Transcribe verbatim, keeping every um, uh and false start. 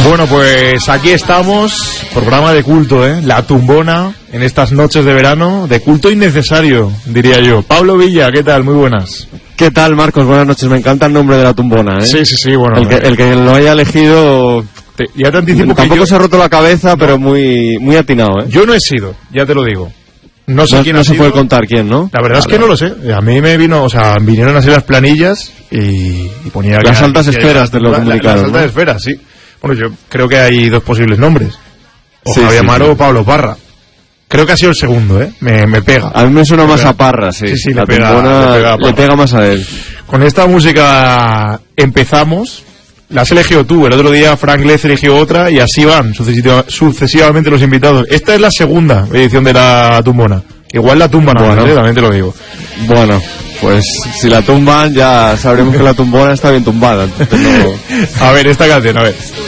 Bueno, pues aquí estamos, programa de culto, ¿eh? La Tumbona, en estas noches de verano, de culto innecesario, diría yo. Pablo Villa, ¿qué tal? Muy buenas. ¿Qué tal, Marcos? Buenas noches. Me encanta el nombre de La Tumbona, ¿eh? Sí, sí, sí, bueno. El que, el que lo haya elegido... Te, ya te anticipo Tampoco que yo... se ha roto la cabeza, no. Pero muy, muy atinado, ¿eh? Yo no he sido, ya te lo digo. No sé no, quién no ha se sido. puede contar quién, ¿no? La verdad vale. es que no lo sé. A mí me vino, o sea, vinieron así las planillas y, y ponía... Las que, altas que, esferas que, de lo la, comunicado, Las altas ¿no? esferas, sí. Bueno, yo creo que hay dos posibles nombres. O sí, Javier sí, Amaro sí. o Pablo Parra. Creo que ha sido el segundo, ¿eh? Me, me pega. A mí me suena me más pega. a Parra, sí. Sí, sí, la le pega, Tumbona le pega, a le pega más a él. Con esta música empezamos. La has elegido tú. El otro día Frank Lez eligió otra y así van sucesiva, sucesivamente los invitados. Esta es la segunda edición de La Tumbona. Igual la tumban, bueno, ¿eh? También te lo digo. Bueno, pues si la tumban ya sabremos que la tumbona está bien tumbada. Entonces no... A ver, esta canción, a ver.